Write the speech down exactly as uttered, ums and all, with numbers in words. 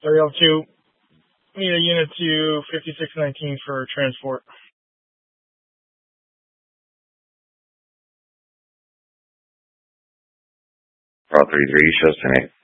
Area two, need a unit to fifty-six nineteen for transport. Call three three, shows ten eight.